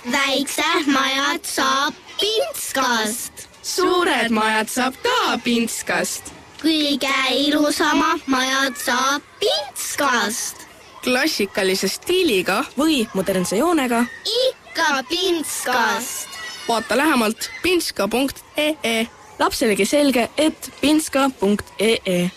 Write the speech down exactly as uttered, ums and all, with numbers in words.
väiksed majad saab Pintskast. Suured majad saab ka Pintskast. Kõige ilusamad majad saab Pintskast. Klassikalise stiiliga või modernse joonega ikka Pintskast. Vaata lähemalt pintska punkt ee. Lapselegi selge, et pintska punkt ee.